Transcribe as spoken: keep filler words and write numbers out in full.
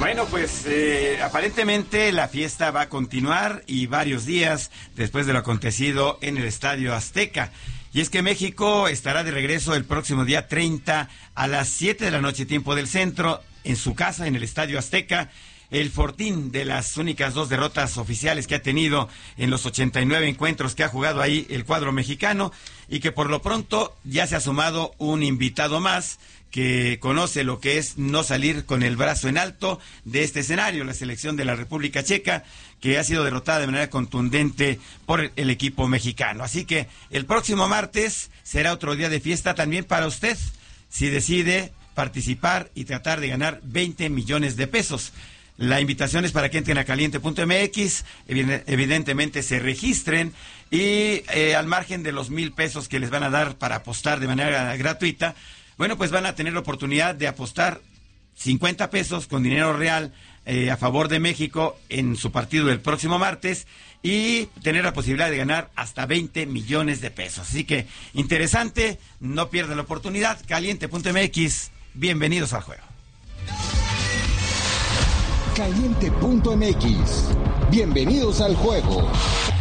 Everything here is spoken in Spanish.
Bueno, pues eh, aparentemente la fiesta va a continuar y varios días después de lo acontecido en el Estadio Azteca. Y es que México estará de regreso el próximo día treinta a las siete de la noche, tiempo del centro, en su casa, en el Estadio Azteca. El fortín de las únicas dos derrotas oficiales que ha tenido en los ochenta y nueve encuentros que ha jugado ahí el cuadro mexicano, y que por lo pronto ya se ha sumado un invitado más que conoce lo que es no salir con el brazo en alto de este escenario, la selección de la República Checa, que ha sido derrotada de manera contundente por el equipo mexicano. Así que el próximo martes será otro día de fiesta también para usted, si decide participar y tratar de ganar veinte millones de pesos. La invitación es para que entren a caliente punto m x, evidentemente se registren y eh, al margen de los mil pesos que les van a dar para apostar de manera gratuita, bueno, pues van a tener la oportunidad de apostar cincuenta pesos con dinero real eh, a favor de México en su partido del próximo martes y tener la posibilidad de ganar hasta veinte millones de pesos. Así que interesante, no pierdan la oportunidad. caliente punto m x, bienvenidos al juego. caliente punto m x, bienvenidos al juego.